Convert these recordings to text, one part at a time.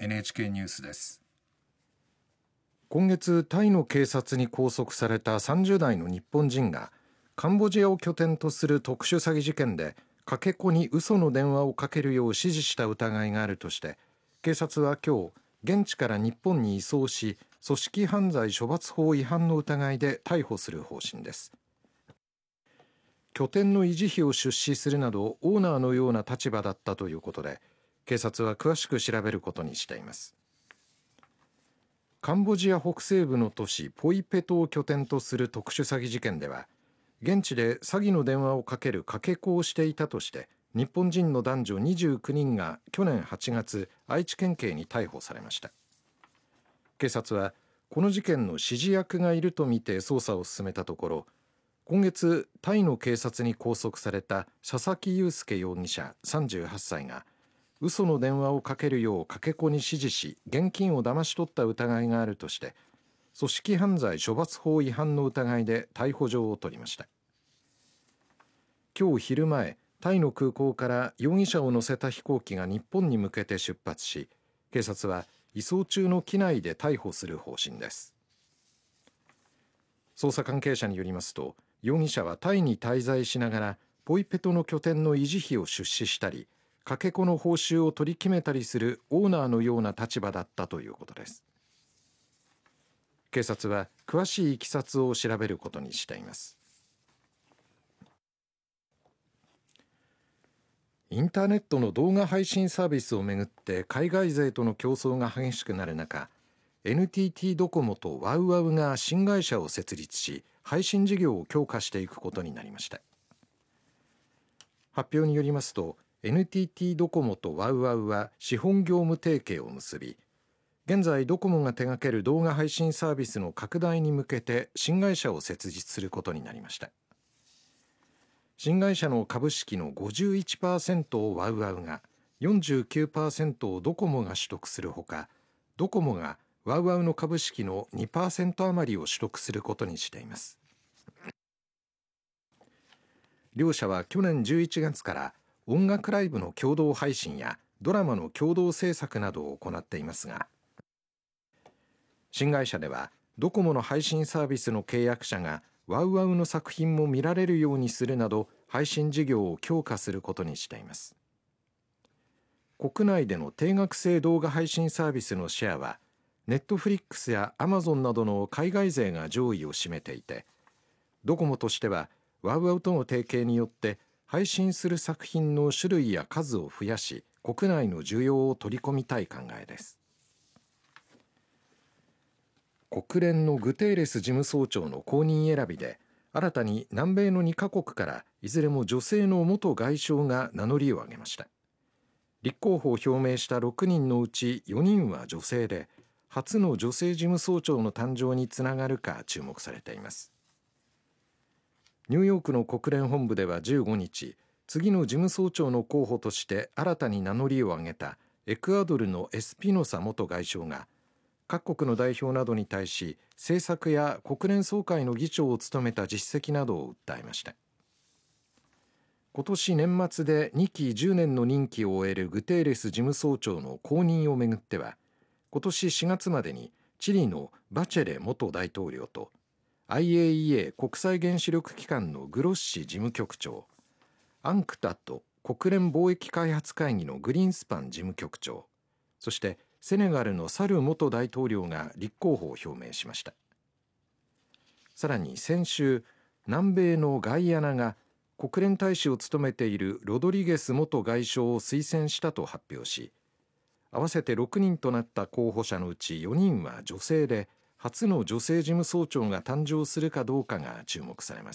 NHK ニュースです。 今月タイの警察に拘束された30代の日本人がカンボジアを拠点とする特殊詐欺事件でかけ子に嘘の電話をかけるよう指示した疑いがあるとして警察は今日現地から日本に移送し組織犯罪処罰法違反の疑いで逮捕する方針です。拠点の維持費を出資するなどオーナーのような立場だったということで警察は詳しく調べることにしています。カンボジア北西部の都市ポイペトを拠点とする特殊詐欺事件では現地で詐欺の電話をかけるかけ子をしていたとして日本人の男女29人が去年8月愛知県警に逮捕されました。警察はこの事件の指示役がいるとみて捜査を進めたところ今月タイの警察に拘束された佐々木祐介容疑者38歳が嘘の電話をかけるようかけ子に指示し現金を騙し取った疑いがあるとして組織犯罪処罰法違反の疑いで逮捕状を取りました。今日昼前タイの空港から容疑者を乗せた飛行機が日本に向けて出発し警察は移送中の機内で逮捕する方針です。捜査関係者によりますと容疑者はタイに滞在しながらポイペトの拠点の維持費を出資したりかけ子の報酬を取り決めたりするオーナーのような立場だったということです。警察は詳しいいきさつを調べることにしています。インターネットの動画配信サービスをめぐって海外勢との競争が激しくなる中 NTT ドコモとワウワウが新会社を設立し配信事業を強化していくことになりました。発表によりますと NTT ドコモとワウワウは資本業務提携を結び現在ドコモが手掛ける動画配信サービスの拡大に向けて新会社を設立することになりました。新会社の株式の 51% をワウワウが 49% をドコモが取得するほかドコモがワウワウの株式の 2% 余りを取得することにしています。両社は去年11月から音楽ライブの共同配信やドラマの共同制作などを行っていますが新会社ではドコモの配信サービスの契約者がワウワウの作品も見られるようにするなど配信事業を強化することにしています。国内での定額制動画配信サービスのシェアはネットフリックスやアマゾンなどの海外勢が上位を占めていてドコモとしてはワウワウとの提携によって配信する作品の種類や数を増やし国内の需要を取り込みたい考えです。国連のグテーレス事務総長の後任選びで新たに南米の2カ国からいずれも女性の元外相が名乗りを上げました。立候補を表明した6人のうち4人は女性で初の女性事務総長の誕生につながるか注目されています。ニューヨークの国連本部では15日次の事務総長の候補として新たに名乗りを上げたエクアドルのエスピノサ元外相が各国の代表などに対し政策や国連総会の議長を務めた実績などを訴えました。今年年末で2期10年の任期を終えるグテーレス事務総長の後任をめぐっては今年4月までにチリのバチェレ元大統領と IAEA 国際原子力機関のグロッシ事務局長アンクタッド国連貿易開発会議のグリーンスパン事務局長そしてセネガルのサル元大統領が立候補を表明しました。さらに先週南米のガイアナが国連大使を務めているロドリゲス元外相を推薦したと発表し合わせて6人となった候補者のうち4人は女性で初の女性事務総長が誕生するかどうかが注目されます。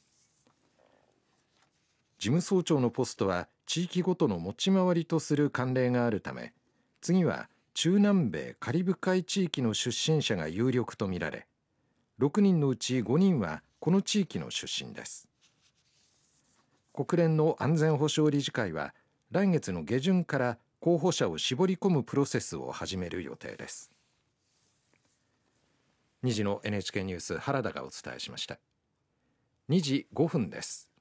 事務総長のポストは地域ごとの持ち回りとする慣例があるため次は中南米カリブ海地域の出身者が有力とみられ6人のうち5人はこの地域の出身です。国連の安全保障理事会は来月の下旬から候補者を絞り込むプロセスを始める予定です。2時の NHK ニュース原田がお伝えしました。2時5分です。